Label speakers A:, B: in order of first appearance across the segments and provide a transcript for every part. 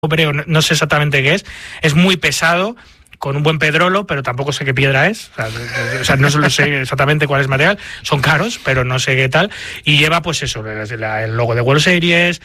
A: no sé exactamente qué es muy pesado, con un buen pedrolo, pero tampoco sé qué piedra es, o sea, no sé exactamente cuál es material, son caros, pero no sé qué tal, y lleva pues eso, el logo de World Series,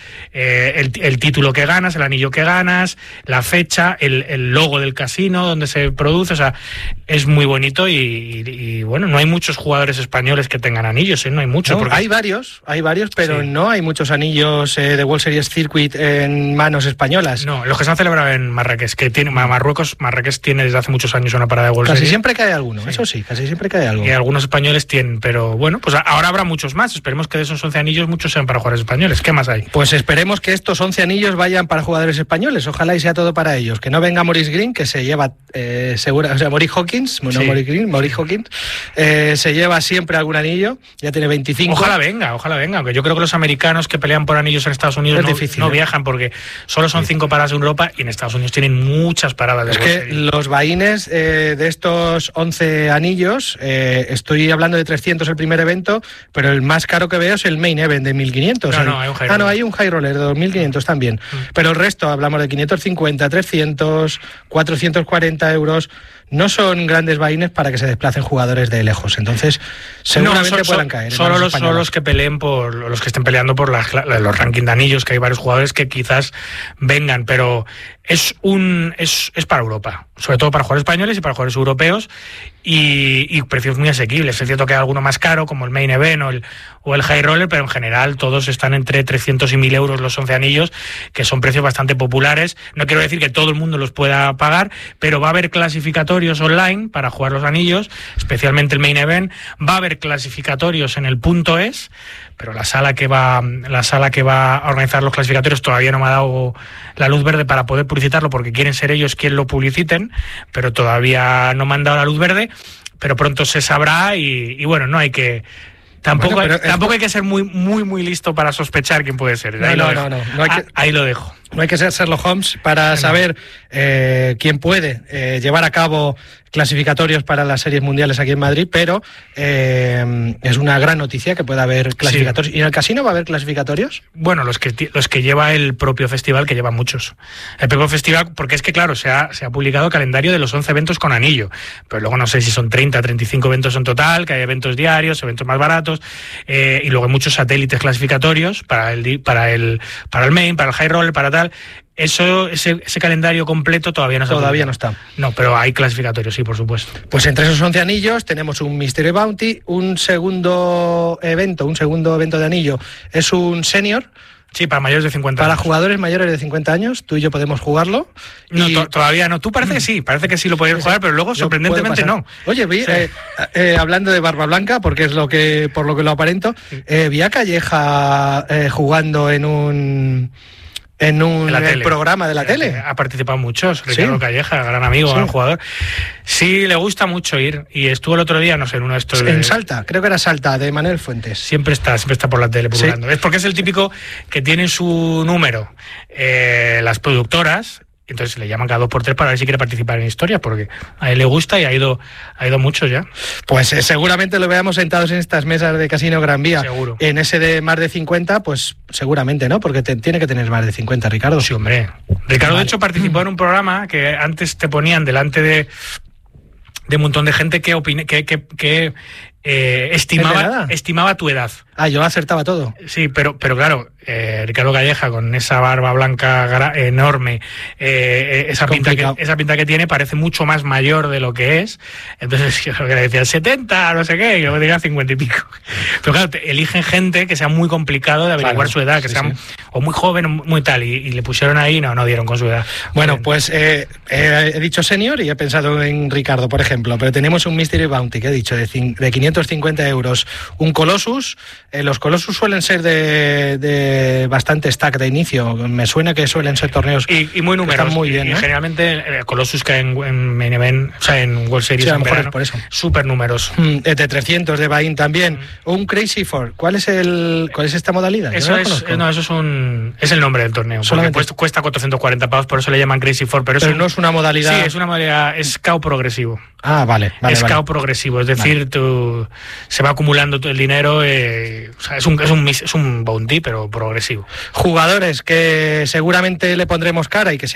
A: el título que ganas, el anillo que ganas, la fecha, el logo del casino donde se produce, o sea, es muy bonito y bueno, no hay muchos jugadores españoles que tengan anillos, no hay muchos.
B: No, porque... hay varios, pero sí, no hay muchos anillos de World Series Circuit en manos españolas.
A: No, los que se han celebrado en Marrakech, que tiene Marrakech tiene desde hace muchos años una parada de World Series.
B: Casi siempre cae alguno, sí. Eso sí, casi siempre cae algo.
A: Y algunos españoles tienen, pero bueno, pues ahora habrá muchos más. Esperemos que de esos 11 anillos muchos sean para jugadores españoles. ¿Qué más hay?
B: Pues esperemos que estos 11 anillos vayan para jugadores españoles. Ojalá y sea todo para ellos. Que no venga Maurice Green, que se lleva Maurice Hawkins, no sí. Maurice Hawkins, se lleva siempre algún anillo. Ya tiene 25.
A: Ojalá venga. Aunque yo creo que los americanos que pelean por anillos en Estados Unidos no viajan porque solo son 5 paradas en Europa y en Estados Unidos tienen muchas paradas de
B: World Series. Es que los vaines de estos 11 anillos, estoy hablando de 300 el primer evento, pero el más caro que veo es el Main Event de 1500. Hay un High Roller de 2500 también. Pero el resto, hablamos de 550, 300, 440 euros. No son grandes vaines para que se desplacen jugadores de lejos, entonces seguramente puedan caer.
A: Solo los que peleen los que estén peleando por los rankings de anillos, que hay varios jugadores que quizás vengan, pero es para Europa, sobre todo para jugadores españoles y para jugadores europeos, y precios muy asequibles. Es cierto que hay alguno más caro, como el Main Event o el High Roller, pero en general todos están entre 300 y 1000 euros los 11 anillos, que son precios bastante populares. No quiero decir que todo el mundo los pueda pagar, pero va a haber clasificatorios online para jugar los anillos, especialmente el Main Event. Va a haber clasificatorios en el .es, pero la sala que va a organizar los clasificatorios todavía no me ha dado la luz verde para poder publicitarlo, porque quieren ser ellos quien lo publiciten, pero todavía no me han dado la luz verde, pero pronto se sabrá y bueno, no hay que... Tampoco hay que ser muy, muy, muy listo para sospechar quién puede ser. Ahí lo dejo.
B: No hay que ser Sherlock Holmes para saber quién puede llevar a cabo clasificatorios para las series mundiales aquí en Madrid, pero es una gran noticia que pueda haber clasificatorios. Sí. ¿Y en el casino va a haber clasificatorios?
A: Bueno, los que lleva el propio festival, que lleva muchos. El propio festival, porque es que claro, se ha publicado el calendario de los 11 eventos con anillo, pero luego no sé si son 30, 35 eventos en total, que hay eventos diarios, eventos más baratos, y luego hay muchos satélites clasificatorios para el Main, para el High Roller, para tal. Ese calendario completo todavía no está. No, pero hay clasificatorios, sí, por supuesto.
B: Pues entre esos 11 anillos tenemos un Mystery Bounty, un segundo evento de anillo es un Senior.
A: Sí, para mayores de 50 años.
B: Para jugadores mayores de 50 años, tú y yo podemos jugarlo.
A: No, todavía no. Tú parece que sí lo podéis jugar, pero luego sorprendentemente no.
B: Oye, hablando de Barba Blanca, porque es por lo que lo aparento, vi a Calleja jugando en un programa de la tele.
A: Ha participado muchos. Ricardo Calleja, gran amigo, gran jugador. Sí, le gusta mucho ir. Y estuvo el otro día, no sé, en uno de estos...
B: En Salta, creo que era Salta, de Manuel Fuentes.
A: Siempre está por la tele publicando. Es porque es el típico que tiene su número las productoras. Entonces le llaman cada 2x3 para ver si quiere participar en historia, porque a él le gusta y ha ido mucho ya.
B: Pues seguramente lo veamos sentados en estas mesas de Casino Gran Vía.
A: Seguro.
B: En ese de más de 50, pues seguramente, ¿no? Porque tiene que tener más de 50, Ricardo.
A: Sí, hombre. Ricardo, de hecho, participó en un programa que antes te ponían delante de un montón de gente que estimaba tu edad.
B: Yo acertaba todo.
A: Sí, pero claro, Ricardo Calleja con esa barba blanca enorme, esa pinta que tiene, parece mucho más mayor de lo que es. Entonces yo creo que le decían 70, no sé qué, y yo diría 50 y pico. Pero claro, eligen gente que sea muy complicado de averiguar su edad, que sea o muy joven o muy tal, y le pusieron ahí, no dieron con su edad.
B: Bueno, pues he dicho Senior y he pensado en Ricardo, por ejemplo, pero tenemos un Mystery Bounty que he dicho de 550 euros, un Colossus. Los Colossus suelen ser de bastante stack de inicio. Me suena que suelen ser torneos
A: y muy numerosos.
B: Muy bien, ¿no?
A: Y generalmente Colossus cae en Main Event, o sea, en World Series,
B: a lo mejor es por eso.
A: Súper numeroso.
B: De 300 de Bahín también. Un Crazy Four. ¿Cuál es esta modalidad?
A: Eso es el nombre del torneo. Solamente cuesta 440 pavos, por eso le llaman Crazy Four. Pero
B: no es una modalidad.
A: Sí, es una modalidad, es KO progresivo.
B: Vale.
A: KO progresivo, es decir, se va acumulando el dinero. O sea, es un bounty, pero progresivo.
B: Jugadores que seguramente le pondremos cara y que